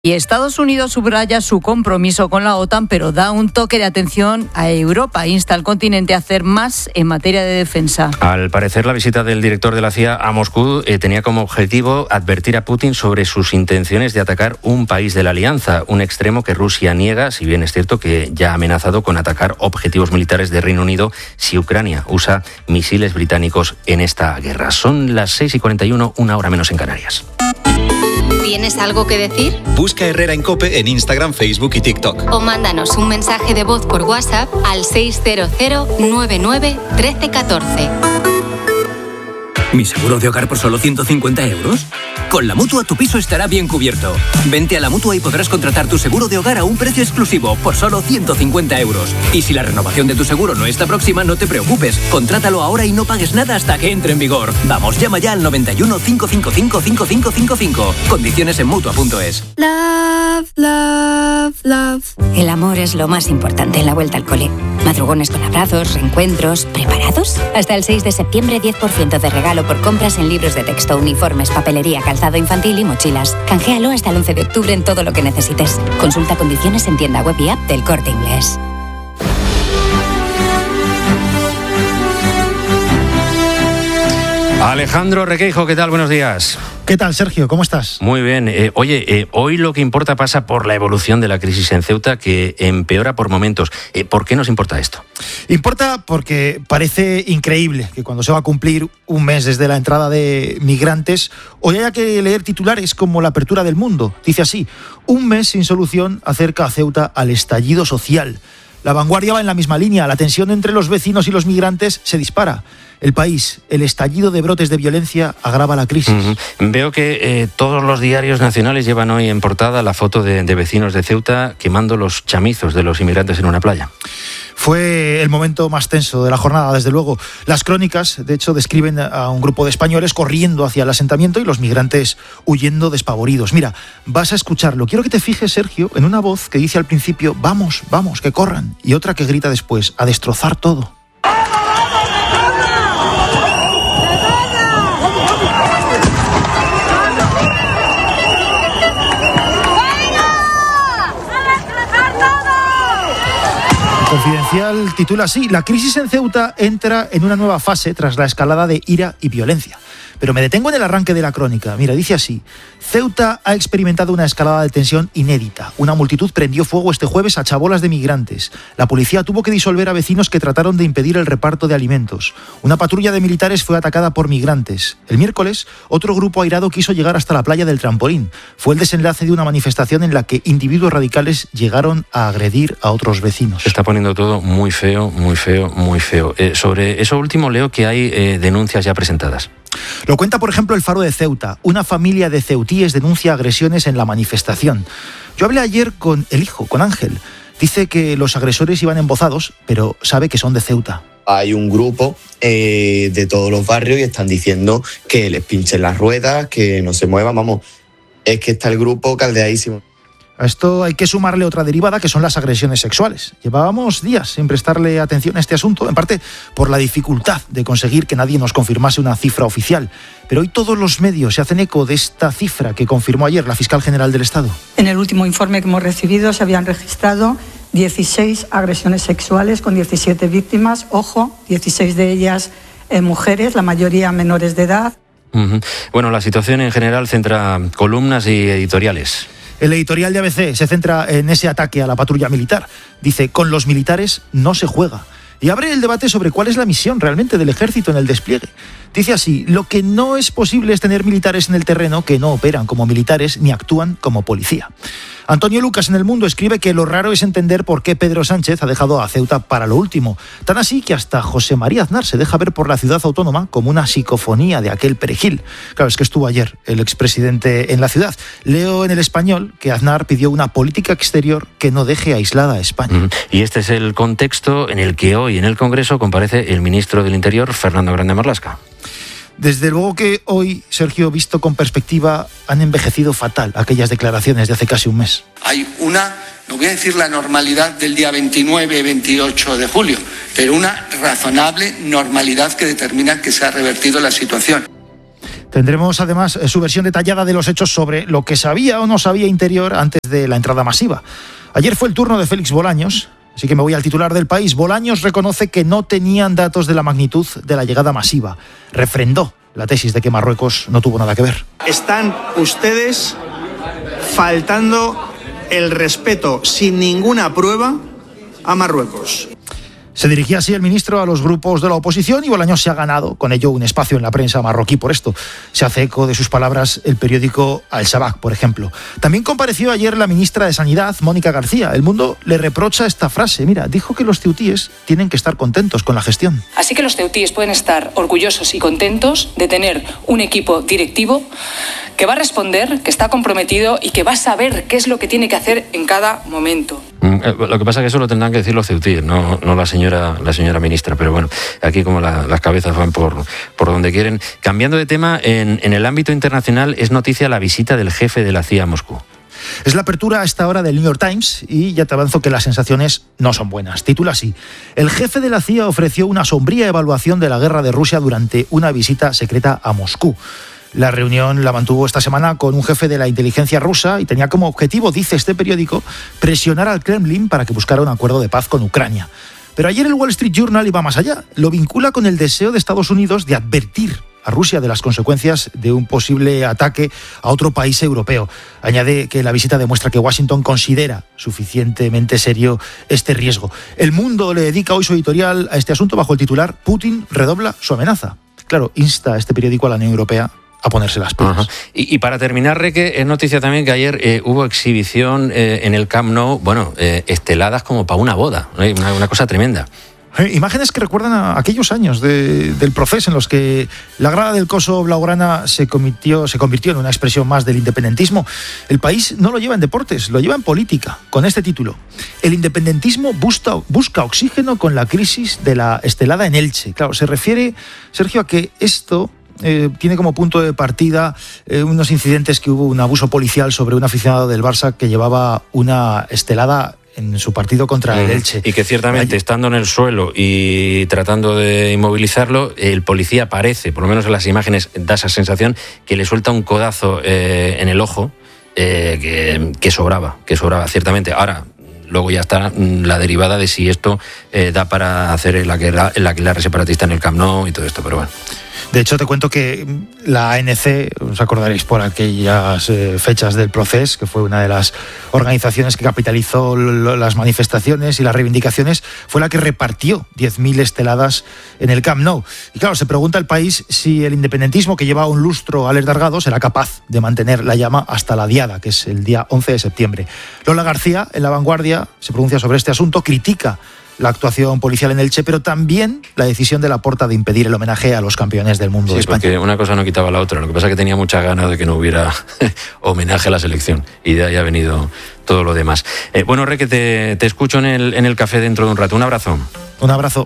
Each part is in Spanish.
Y Estados Unidos subraya su compromiso con la OTAN, pero da un toque de atención a Europa. Insta al continente a hacer más en materia de defensa. Al parecer, la visita del director de la CIA a Moscú tenía como objetivo advertir a Putin sobre sus intenciones de atacar un país de la alianza, un extremo que Rusia niega, si bien es cierto que ya ha amenazado con atacar objetivos militares de Reino Unido si Ucrania usa misiles británicos en esta guerra. Son las 6:41, una hora menos en Canarias. ¿Tienes algo que decir? Busca Herrera en COPE en Instagram, Facebook y TikTok. O mándanos un mensaje de voz por WhatsApp al 600 99 1314. ¿Mi seguro de hogar por solo 150 euros? Con la Mutua tu piso estará bien cubierto. Vente a la Mutua y podrás contratar tu seguro de hogar a un precio exclusivo por solo 150 euros. Y si la renovación de tu seguro no está próxima, no te preocupes. Contrátalo ahora y no pagues nada hasta que entre en vigor. Vamos, llama ya al 91 555 5555. Condiciones en Mutua.es. Love, love, love. El amor es lo más importante en la vuelta al cole. Madrugones con abrazos, reencuentros, ¿preparados? Hasta el 6 de septiembre, 10% de regalo por compras en libros de texto, uniformes, papelería, calzado infantil y mochilas. Canjealo hasta el 11 de octubre en todo lo que necesites. Consulta condiciones en tienda web y app del Corte Inglés. Alejandro Requeijo, ¿qué tal? Buenos días. ¿Qué tal, Sergio? ¿Cómo estás? Muy bien. Hoy lo que importa pasa por la evolución de la crisis en Ceuta, que empeora por momentos. ¿Por qué nos importa esto? Importa porque parece increíble que cuando se va a cumplir un mes desde la entrada de migrantes, hoy haya que leer titulares como La apertura del mundo. Dice así: un mes sin solución acerca a Ceuta al estallido social. La Vanguardia va en la misma línea. La tensión entre los vecinos y los migrantes se dispara. El país, el estallido de brotes de violencia agrava la crisis. Veo que todos los diarios nacionales llevan hoy en portada la foto de vecinos de Ceuta quemando los chamizos de los inmigrantes en una playa. Fue el momento más tenso de la jornada, desde luego. Las crónicas, de hecho, describen a un grupo de españoles corriendo hacia el asentamiento y los migrantes huyendo despavoridos. Mira, vas a escucharlo. Quiero que te fijes, Sergio, en una voz que dice al principio: vamos, vamos, que corran, y otra que grita después: a destrozar todo. Confidencial titula así: la crisis en Ceuta entra en una nueva fase tras la escalada de ira y violencia. Pero me detengo en el arranque de la crónica. Mira, dice así: Ceuta ha experimentado una escalada de tensión inédita. Una multitud prendió fuego este jueves a chabolas de migrantes. La policía tuvo que disolver a vecinos que trataron de impedir el reparto de alimentos. Una patrulla de militares fue atacada por migrantes. El miércoles, otro grupo airado quiso llegar hasta la playa del Trampolín. Fue el desenlace de una manifestación en la que individuos radicales llegaron a agredir a otros vecinos. Se está poniendo todo muy feo, muy feo, muy feo. Sobre eso último leo que hay denuncias ya presentadas. Lo cuenta, por ejemplo, El Faro de Ceuta. Una familia de ceutíes denuncia agresiones en la manifestación. Yo hablé ayer con el hijo, con Ángel. Dice que los agresores iban embozados, pero sabe que son de Ceuta. Hay un grupo de todos los barrios y están diciendo que les pinchen las ruedas, que no se muevan. Vamos, es que está el grupo caldeadísimo. A esto hay que sumarle otra derivada, que son las agresiones sexuales. Llevábamos días sin prestarle atención a este asunto, en parte por la dificultad de conseguir que nadie nos confirmase una cifra oficial. Pero hoy todos los medios se hacen eco de esta cifra que confirmó ayer la fiscal general del Estado. En el último informe que hemos recibido se habían registrado 16 agresiones sexuales con 17 víctimas. Ojo, 16 de ellas mujeres, la mayoría menores de edad. Bueno, la situación en general centra columnas y editoriales. El editorial de ABC se centra en ese ataque a la patrulla militar. Dice: con los militares no se juega. Y abre el debate sobre cuál es la misión realmente del ejército en el despliegue. Dice así: lo que no es posible es tener militares en el terreno que no operan como militares ni actúan como policía. Antonio Lucas en El Mundo escribe que lo raro es entender por qué Pedro Sánchez ha dejado a Ceuta para lo último. Tan así que hasta José María Aznar se deja ver por la ciudad autónoma como una psicofonía de aquel perejil. Claro, es que estuvo ayer el expresidente en la ciudad. Leo en El Español que Aznar pidió una política exterior que no deje aislada a España. Y este es el contexto en el que hoy en el Congreso comparece el ministro del Interior, Fernando Grande Marlaska. Desde luego que hoy, Sergio, visto con perspectiva, han envejecido fatal aquellas declaraciones de hace casi un mes. Hay una, no voy a decir la normalidad del día 29-28 de julio, pero una razonable normalidad que determina que se ha revertido la situación. Tendremos además su versión detallada de los hechos sobre lo que sabía o no sabía Interior antes de la entrada masiva. Ayer fue el turno de Félix Bolaños, así que me voy al titular del País. Bolaños reconoce que no tenían datos de la magnitud de la llegada masiva. Refrendó la tesis de que Marruecos no tuvo nada que ver. Están ustedes faltando el respeto sin ninguna prueba a Marruecos. Se dirigía así el ministro a los grupos de la oposición y Bolaños se ha ganado con ello un espacio en la prensa marroquí. Por esto se hace eco de sus palabras el periódico Al Sabah, por ejemplo. También compareció ayer la ministra de Sanidad, Mónica García. El Mundo le reprocha esta frase. Mira, dijo que los ceutíes tienen que estar contentos con la gestión. Así que los ceutíes pueden estar orgullosos y contentos de tener un equipo directivo que va a responder, que está comprometido y que va a saber qué es lo que tiene que hacer en cada momento. Lo que pasa es que eso lo tendrán que decir los ceutíes, no la señora ministra, pero bueno, aquí como las cabezas van por donde quieren. Cambiando de tema, en el ámbito internacional es noticia la visita del jefe de la CIA a Moscú. Es la apertura a esta hora del New York Times y ya te avanzo que las sensaciones no son buenas. Titula así: el jefe de la CIA ofreció una sombría evaluación de la guerra de Rusia durante una visita secreta a Moscú. La reunión la mantuvo esta semana con un jefe de la inteligencia rusa y tenía como objetivo, dice este periódico, presionar al Kremlin para que buscara un acuerdo de paz con Ucrania. Pero ayer el Wall Street Journal iba más allá. Lo vincula con el deseo de Estados Unidos de advertir a Rusia de las consecuencias de un posible ataque a otro país europeo. Añade que la visita demuestra que Washington considera suficientemente serio este riesgo. El Mundo le dedica hoy su editorial a este asunto bajo el titular «Putin redobla su amenaza». Claro, insta a este periódico a la Unión Europea a ponerse las pilas. Ajá. Y para terminar, Reque, es noticia también que ayer hubo exhibición en el Camp Nou, esteladas como para una boda, una cosa tremenda. Imágenes que recuerdan a aquellos años del proceso en los que la grada del coso blaugrana se convirtió en una expresión más del independentismo. El país no lo lleva en deportes, lo lleva en política, con este título: el independentismo busca oxígeno con la crisis de la estelada en Elche. Claro, se refiere, Sergio, a que esto tiene como punto de partida unos incidentes que hubo, un abuso policial sobre un aficionado del Barça que llevaba una estelada en su partido contra el Elche. Y que ciertamente, estando en el suelo y tratando de inmovilizarlo, el policía parece, por lo menos en las imágenes da esa sensación, que le suelta un codazo en el ojo que sobraba, ciertamente. Ahora, luego ya está la derivada de si esto da para hacer el aquelarre separatista en el Camp Nou y todo esto, pero bueno. De hecho, te cuento que la ANC, os acordaréis por aquellas fechas del proceso, que fue una de las organizaciones que capitalizó las manifestaciones y las reivindicaciones, fue la que repartió 10.000 esteladas en el Camp Nou. Y claro, se pregunta el país si el independentismo, que lleva un lustro alargado, será capaz de mantener la llama hasta la diada, que es el día 11 de septiembre. Lola García, en La Vanguardia, se pronuncia sobre este asunto, critica la actuación policial en Elche, pero también la decisión de Laporta de impedir el homenaje a los campeones del mundo de España. Porque una cosa no quitaba la otra. Lo que pasa es que tenía muchas ganas de que no hubiera homenaje a la selección, y de ahí ha venido todo lo demás. Bueno, Reque, te escucho en el café dentro de un rato. Un abrazo. Un abrazo.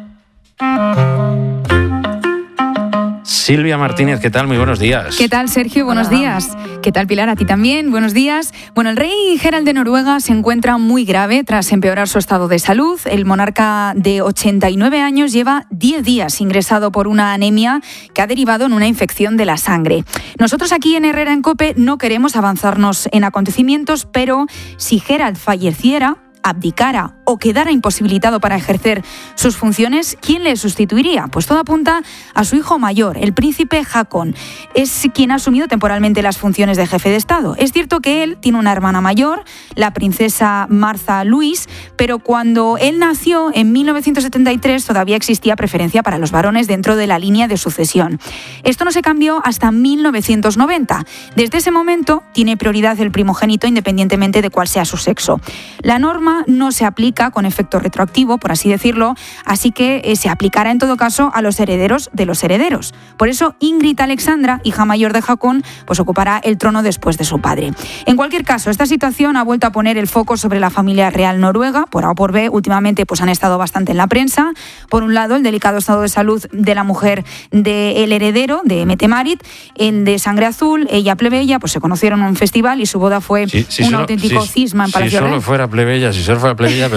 Silvia Martínez, ¿qué tal? Muy buenos días. ¿Qué tal, Sergio? Buenos días. ¿Qué tal, Pilar? A ti también. Buenos días. Bueno, el rey Gerald de Noruega se encuentra muy grave tras empeorar su estado de salud. El monarca de 89 años lleva 10 días ingresado por una anemia que ha derivado en una infección de la sangre. Nosotros aquí en Herrera en COPE no queremos avanzarnos en acontecimientos, pero si Gerald falleciera, abdicara o quedara imposibilitado para ejercer sus funciones, ¿quién le sustituiría? Pues todo apunta a su hijo mayor, el príncipe Haakon. Es quien ha asumido temporalmente las funciones de jefe de Estado. Es cierto que él tiene una hermana mayor, la princesa Martha Louise, pero cuando él nació en 1973 todavía existía preferencia para los varones dentro de la línea de sucesión. Esto no se cambió hasta 1990. Desde ese momento tiene prioridad el primogénito independientemente de cuál sea su sexo. La norma no se aplica con efecto retroactivo, por así decirlo, así que se aplicará en todo caso a los herederos de los herederos. Por eso Ingrid Alexandra, hija mayor de Haakon, pues ocupará el trono después de su padre. En cualquier caso, esta situación ha vuelto a poner el foco sobre la familia real noruega. Por A o por B, últimamente pues han estado bastante en la prensa. Por un lado, el delicado estado de salud de la mujer del heredero, de Mette-Marit, el de sangre azul, ella plebeya, pues se conocieron en un festival y su boda fue un auténtico cisma en Palacio Real. Si solo fuera plebeya, pero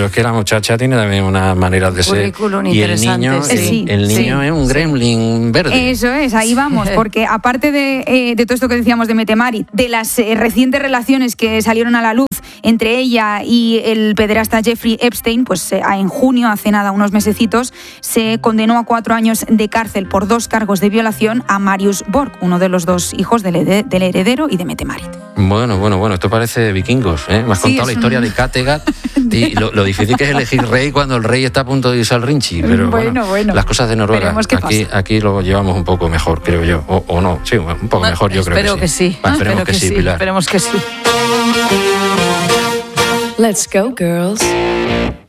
es que la muchacha tiene también unas maneras de ser. Y el niño, es un gremlin verde. Eso es, ahí vamos, porque aparte de todo esto que decíamos de Mette Marit, de las recientes relaciones que salieron a la luz entre ella y el pederasta Jeffrey Epstein, pues en junio, hace nada, unos mesecitos, se condenó a 4 años de cárcel por 2 cargos de violación a Marius Borg, uno de los 2 hijos del heredero y de Mette Marit. Bueno, esto parece vikingos, ¿eh? Me has contado la historia de Kattegat y lo difícil que es elegir rey cuando el rey está a punto de irse al Rinchi, pero bueno, las cosas de Noruega, aquí lo llevamos un poco mejor, creo yo, o no, sí, un poco mejor, yo creo que sí. Esperemos que sí, Pilar. Esperemos que sí. Let's go, girls.